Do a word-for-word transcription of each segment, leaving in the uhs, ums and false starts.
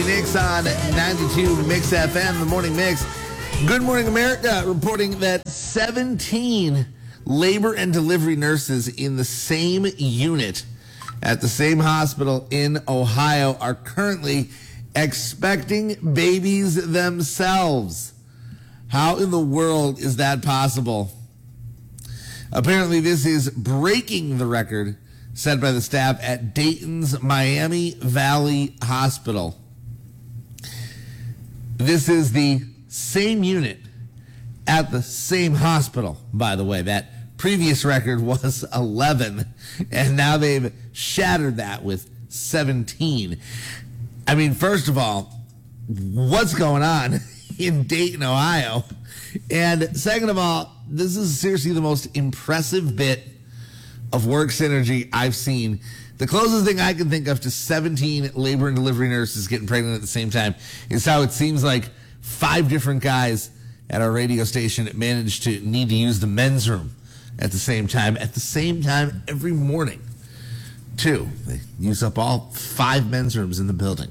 Stevie Nicks on ninety-two Mix F M, the Morning Mix. Good Morning America reporting that seventeen labor and delivery nurses in the same unit at the same hospital in Ohio are currently expecting babies themselves. How in the world is that possible? Apparently, this is breaking the record set by the staff at Dayton's Miami Valley Hospital. This is the same unit at the same hospital, by the way. That previous record was eleven, and now they've shattered that with seventeen. I mean, first of all, what's going on in Dayton, Ohio? And second of all, this is seriously the most impressive bit of work synergy I've seen. The closest thing I can think of to seventeen labor and delivery nurses getting pregnant at the same time is how it seems like five different guys at our radio station managed to need to use the men's room at the same time, at the same time every morning, too. They use up all five men's rooms in the building.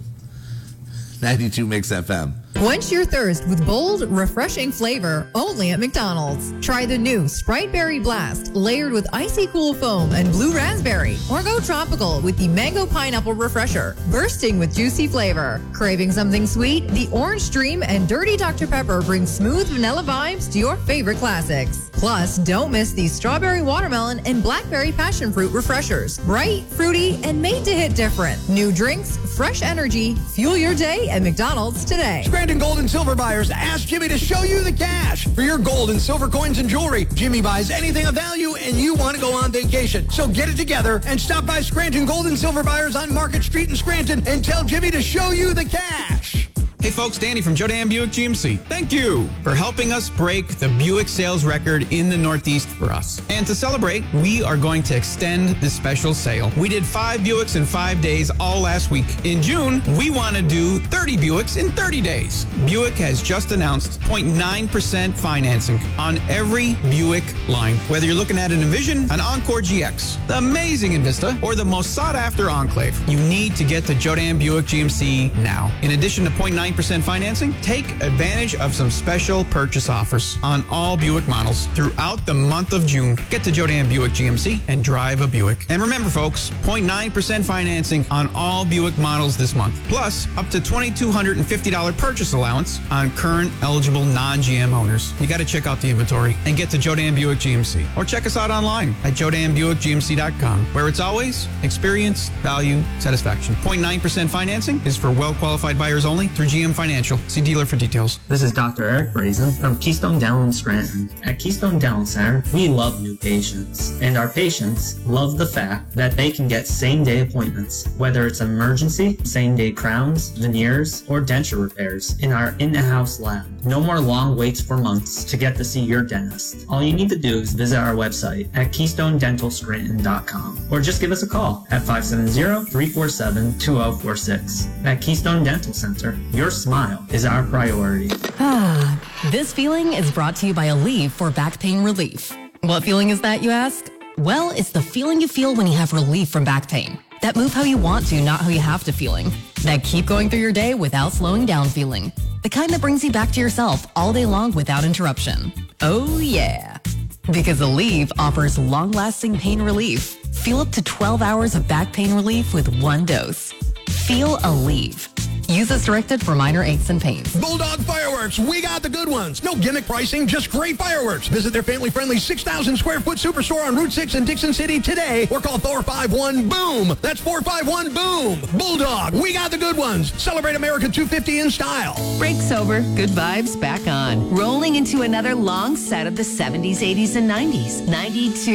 ninety-two Mix F M. Quench your thirst with bold, refreshing flavor only at McDonald's. Try the new Sprite Berry Blast, layered with icy cool foam and blue raspberry. Or go tropical with the Mango Pineapple Refresher, bursting with juicy flavor. Craving something sweet? The Orange Dream and Dirty Doctor Pepper bring smooth vanilla vibes to your favorite classics. Plus, don't miss the Strawberry Watermelon and Blackberry Passion Fruit Refreshers. Bright, fruity, and made to hit different. New drinks, fresh energy. Fuel your day at McDonald's today. Scranton Gold and Silver buyers, ask Jimmy to show you the cash. For your gold and silver coins and jewelry, Jimmy buys anything of value and you want to go on vacation. So get it together and stop by Scranton Gold and Silver buyers on Market Street in Scranton and tell Jimmy to show you the cash. Hey folks, Danny from Joe Dan Buick G M C. Thank you for helping us break the Buick sales record in the Northeast for us. And to celebrate, we are going to extend this special sale. We did five Buicks in five days all last week. In June, we want to do thirty Buicks in thirty days. Buick has just announced zero point nine percent financing on every Buick line. Whether you're looking at an Envision, an Encore G X, the amazing Envista, or the most sought-after Enclave, you need to get to Joe Dan Buick G M C now. In addition to zero point nine percent financing, take advantage of some special purchase offers on all Buick models throughout the month of June. Get to Joe Dan Buick G M C and drive a Buick. And remember, folks, zero point nine percent financing on all Buick models this month. Plus, up to two thousand two hundred fifty dollars purchase allowance on current eligible non-G M owners. You got to check out the inventory and get to Joe Dan Buick G M C. Or check us out online at joe dan buick g m c dot com, where it's always experience, value, satisfaction. zero point nine percent financing is for well-qualified buyers only through G M Financial. See dealer for details. This is Doctor Eric Brazen from Keystone Dental in Scranton. At Keystone Dental Center, we love new patients, and our patients love the fact that they can get same-day appointments, whether it's an emergency, same-day crowns, veneers, or denture repairs in our in-house lab. No more long waits for months to get to see your dentist. All you need to do is visit our website at keystone dental scranton dot com, or just give us a call at five seven zero, three four seven, two zero four six. At Keystone Dental Center, your smile is our priority. Ah, this feeling is brought to you by Aleve for back pain relief. What feeling is that, you ask? Well, it's the feeling you feel when you have relief from back pain. That move how you want to, not how you have to feeling. That keep going through your day without slowing down feeling. The kind that brings you back to yourself all day long without interruption. Oh yeah. Because Aleve offers long-lasting pain relief. Feel up to twelve hours of back pain relief with one dose. Feel Aleve. Use as directed for minor aches and pains. Bulldog Fireworks, we got the good ones. No gimmick pricing, just great fireworks. Visit their family-friendly six thousand square foot superstore on Route six in Dixon City today, or call four five one BOOM. That's four five one BOOM. Bulldog, we got the good ones. Celebrate America two fifty in style. Break's over. Good vibes back on. Rolling into another long set of the seventies, eighties, and nineties. ninety-two